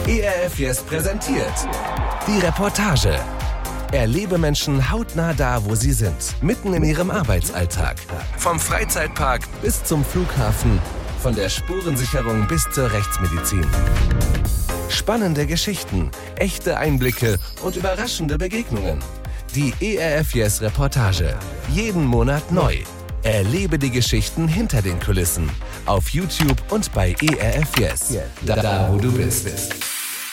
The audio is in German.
ERF Yes präsentiert die Reportage. Erlebe Menschen hautnah da, wo sie sind, mitten in ihrem Arbeitsalltag. Vom Freizeitpark bis zum Flughafen, von der Spurensicherung bis zur Rechtsmedizin. Spannende Geschichten, echte Einblicke und überraschende Begegnungen. Die ERF Yes Reportage. Jeden Monat neu. Erlebe die Geschichten hinter den Kulissen. Auf YouTube und bei ERF Yes. Da wo du bist.